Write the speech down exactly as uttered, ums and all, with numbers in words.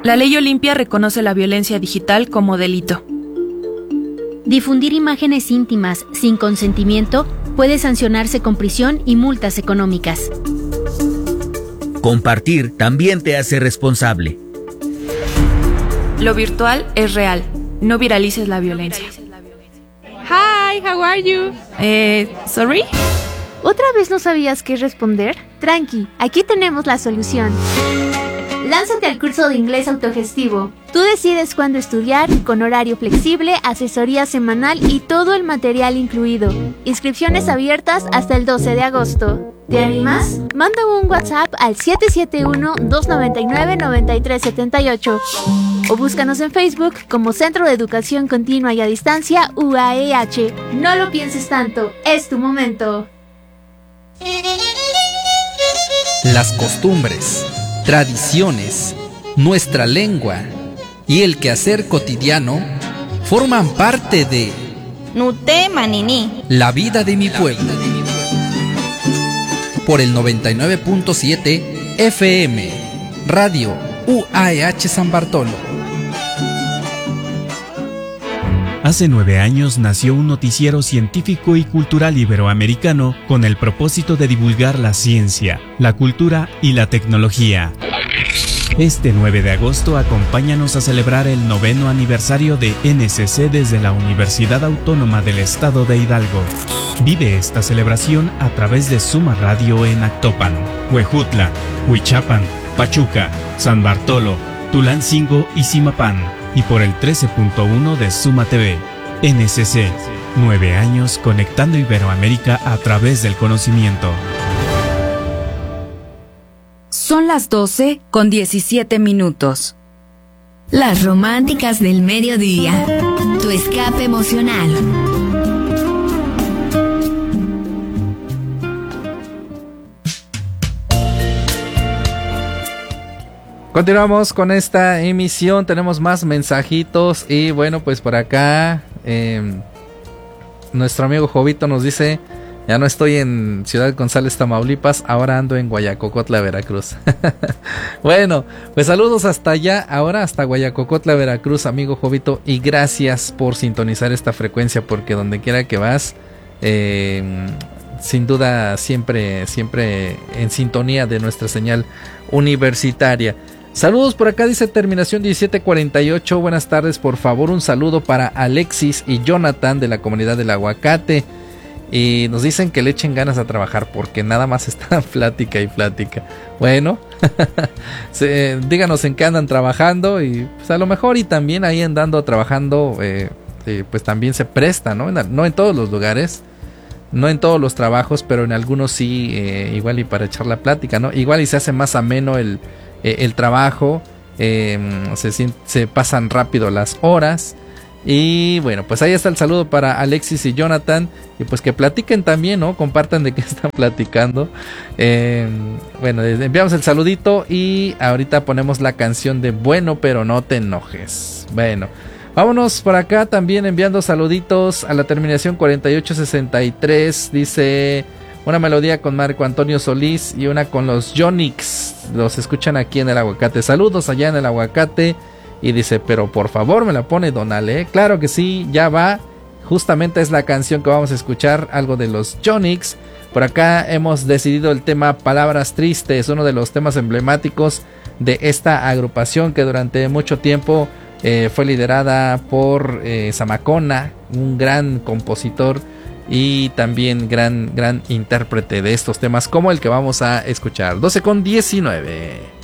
La ley Olimpia reconoce la violencia digital como delito. Difundir imágenes íntimas sin consentimiento puede sancionarse con prisión y multas económicas. Compartir también te hace responsable. Lo virtual es real. No viralices la violencia. Hi, how are you? Eh, sorry? ¿Otra vez no sabías qué responder? Tranqui, aquí tenemos la solución. Lánzate al curso de inglés autogestivo. Tú decides cuándo estudiar, con horario flexible, asesoría semanal y todo el material incluido. Inscripciones abiertas hasta el doce de agosto. ¿Te animas? Manda un WhatsApp al siete siete uno, dos nueve nueve, nueve tres siete ocho o búscanos en Facebook como Centro de Educación Continua y a Distancia U A E H. No lo pienses tanto, es tu momento. Las costumbres, tradiciones, nuestra lengua y el quehacer cotidiano forman parte de Nute Manini, la vida de mi pueblo. Por el noventa y nueve punto siete F M, Radio U A E H San Bartolo. Hace nueve años nació un noticiero científico y cultural iberoamericano con el propósito de divulgar la ciencia, la cultura y la tecnología. Este nueve de agosto acompáñanos a celebrar el noveno aniversario de N C C desde la Universidad Autónoma del Estado de Hidalgo. Vive esta celebración a través de Suma Radio en Actopan, Huejutla, Huichapan, Pachuca, San Bartolo, Tulancingo y Zimapán, y por el trece punto uno de Suma T V. N C C, nueve años conectando Iberoamérica a través del conocimiento. Son las doce con diecisiete minutos. Las románticas del mediodía. Tu escape emocional. Continuamos con esta emisión, tenemos más mensajitos y bueno, pues por acá eh, nuestro amigo Jovito nos dice: ya no estoy en Ciudad González, Tamaulipas, ahora ando en Guayacocotla, Veracruz. Bueno, pues saludos hasta allá, ahora hasta Guayacocotla, Veracruz, amigo Jovito, y gracias por sintonizar esta frecuencia, porque donde quiera que vas, eh, sin duda siempre, siempre en sintonía de nuestra señal universitaria. Saludos por acá, dice terminación diecisiete cuarenta y ocho. Buenas tardes, por favor, un saludo para Alexis y Jonathan de la comunidad del Aguacate. Y nos dicen que le echen ganas a trabajar porque nada más están plática y plática. Bueno, se, díganos en qué andan trabajando y pues a lo mejor y también ahí andando trabajando, eh, eh, pues también se presta, ¿no? En, no en todos los lugares, no en todos los trabajos, pero en algunos sí, eh, igual y para echar la plática, ¿no? Igual y se hace más ameno el, eh, el trabajo, eh, se, se pasan rápido las horas. Y bueno, pues ahí está el saludo para Alexis y Jonathan. Y pues que platiquen también, ¿no? Compartan de qué están platicando. Eh, bueno, enviamos el saludito y ahorita ponemos la canción de Bueno, pero no te enojes. Bueno, vámonos por acá también enviando saluditos a la terminación cuarenta y ocho sesenta y tres. Dice: una melodía con Marco Antonio Solís y una con los Yonix. Los escuchan aquí en el Aguacate. Saludos allá en el Aguacate. Y dice: pero por favor me la pone Don Ale. Claro que sí, ya va. Justamente es la canción que vamos a escuchar, algo de los Yonix. Por acá hemos decidido el tema Palabras Tristes, uno de los temas emblemáticos de esta agrupación que durante mucho tiempo eh, fue liderada por eh, Zamacona, un gran compositor y también gran, gran intérprete de estos temas como el que vamos a escuchar. doce con diecinueve.